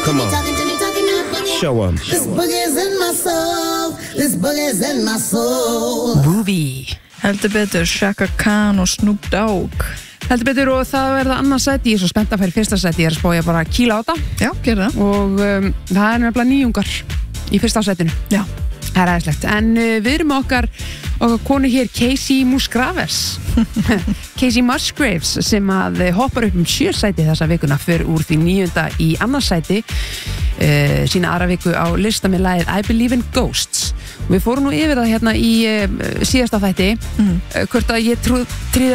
Come on. Show 'em. This boogie's in my soul. This boogie's in my soul. Groovy. Heldur betur, Shaka Khan og Snoop Dogg. Heldur betur og það verða annars sæti, ég er svo spennt að fara í fyrsta sæti, ég er að spá ég bara að kýla á þetta. Já, gerðu það. Og það er nefnilega nýjungar í fyrsta sætinu. Já. Það er aðeinslegt. En við erum með okkar konu hér, Casey Musgraves. Casey Musgraves sem að hoppar upp 7 sæti þessa vikuna fyrir úr því 9. í annars sæti sína aðra viku á lista með lagið I Believe in Ghosts. Við fórum nú yfir það hérna í síðasta þætti hvort að ég trú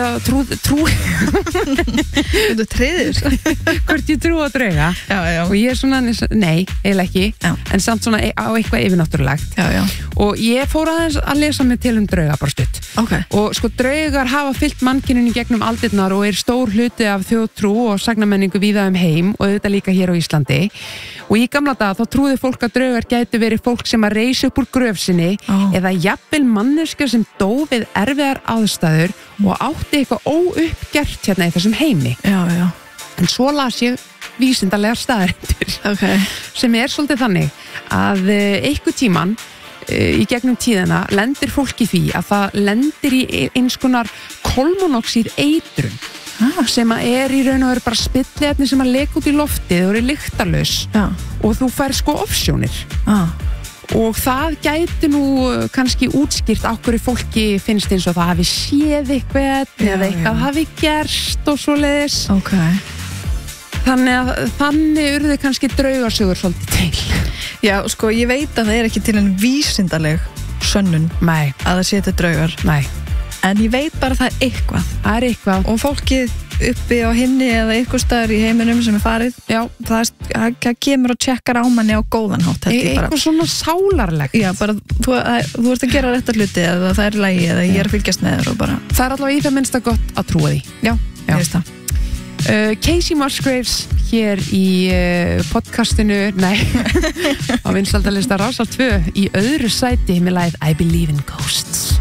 Þú tríðir hvort ég trú á drauga Já. og ég er svona, nei, eiginlega ekki Já. en samt svona á eitthvað yfirnáttúrulegt Já. og ég fór aðeins að lesa mig til drauga bara stutt Ok. og sko draugar hafa fyllt mannkyninu gegnum aldirnar og er stór hluti af þjóðtrú og sagnamenningu víða heim og þetta líka hér á Íslandi og í gamla daga þá trúði fólk að draugar gætu verið fólk sem að reisa upp úr gröf sinni eða jafnvel manneskja sem dó við erfiðar aðstæður og átti eitthvað óuppgert hérna í þessum heimi Já. en svo las ég vísindarlegar staðarindir Ok. sem er svolítið þannig að einhver tíman í gegnum tíðina lendir fólk í því að það lendir í eins konar kolmonóxíð eitrun sem að er í raun og veru bara spilliefni sem að leka út í loftið og er lyktarlaus og þú fær sko ofsjónir og það gæti nú kannski útskýrt á hverju fólki finnst eins og það hafi séð eitthvað eða eitthvað hafi gerst og svoleiðis þannig urðu kannski draugasögur svolítið til Já, sko, ég veit að það er ekki til en vísindaleg sönnun Nei. að það setja draugar Nei. en ég veit bara að það er eitthvað og fólkið uppi á hinni eða eitthvað staðar í heiminum sem er farið það kemur og tjekkar á manni á góðan hátt eitthvað svona sálarlegt Já, bara þú ert að gera réttar hluti eða það er í lagi eða ég er að fylgjast með þér og bara það er allavega í það minnsta gott að trúa því Já, ég veist það Casey Musgraves hér í podcastinu á vinsaldalista Rásar 2 í öðru sæti með lagið I Believe in Ghosts